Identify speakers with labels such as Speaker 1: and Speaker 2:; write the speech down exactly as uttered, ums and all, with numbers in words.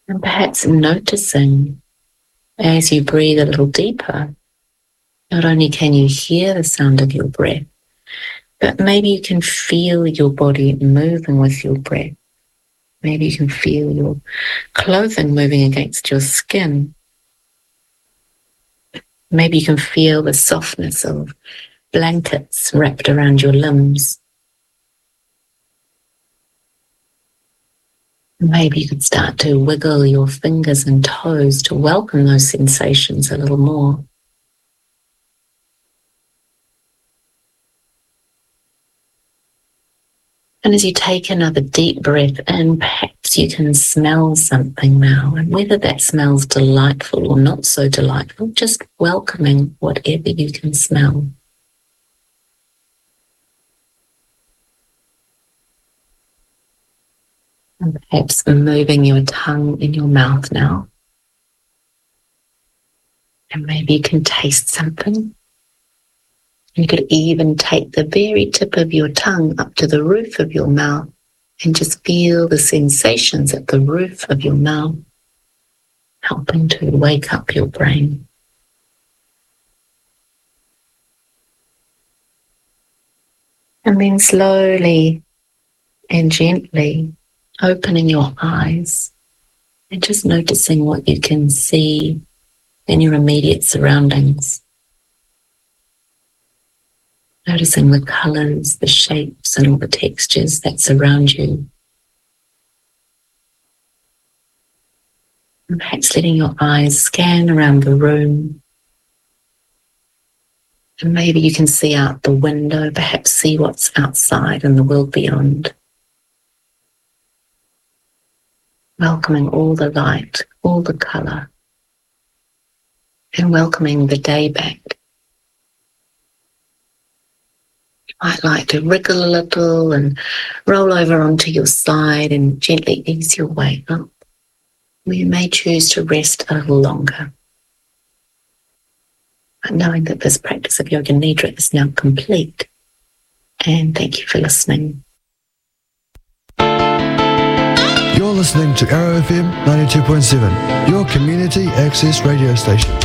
Speaker 1: And perhaps noticing as you breathe a little deeper, not only can you hear the sound of your breath, but maybe you can feel your body moving with your breath. Maybe you can feel your clothing moving against your skin. Maybe you can feel the softness of blankets wrapped around your limbs. Maybe you could start to wiggle your fingers and toes to welcome those sensations a little more. And as you take another deep breath in, perhaps you can smell something now. And whether that smells delightful or not so delightful, just welcoming whatever you can smell. And perhaps moving your tongue in your mouth now. And maybe you can taste something. You could even take the very tip of your tongue up to the roof of your mouth and just feel the sensations at the roof of your mouth, helping to wake up your brain. And then slowly and gently opening your eyes and just noticing what you can see in your immediate surroundings. Noticing the colors, the shapes, and all the textures that surround you. And perhaps letting your eyes scan around the room. And maybe you can see out the window, perhaps see what's outside in the world beyond. Welcoming all the light, all the color, and welcoming the day back. You might like to wriggle a little and roll over onto your side and gently ease your way up. Or you may choose to rest a little longer. But knowing that this practice of Yoga Nidra is now complete. And thank you for listening.
Speaker 2: You're listening to Arrow F M ninety-two point seven, your community access radio station.